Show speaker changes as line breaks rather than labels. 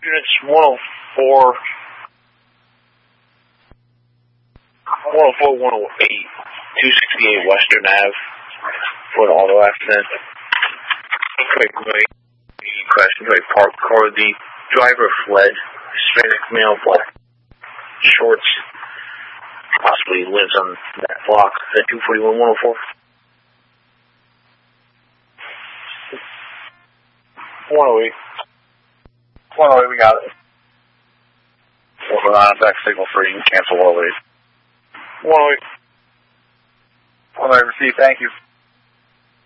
Units 104, 108, 268 Western Ave for an auto accident. Quick crash into a parked car. The driver fled. Hispanic male, black shorts. Possibly lives on that block at 241 104. 108. 108, we got it.
Hold on, back signal 3, cancel 108.
108.
108 received, thank you.